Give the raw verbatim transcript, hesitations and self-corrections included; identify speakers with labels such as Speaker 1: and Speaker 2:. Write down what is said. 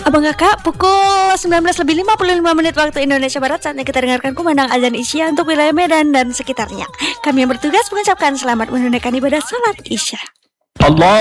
Speaker 1: Abang kakak, pukul sembilan belas lebih lima puluh lima menit waktu Indonesia Barat. Saatnya kita dengarkan kumandang azan Isya untuk wilayah Medan dan sekitarnya. Kami yang bertugas mengucapkan selamat menunaikan ibadah salat Isya.
Speaker 2: Allah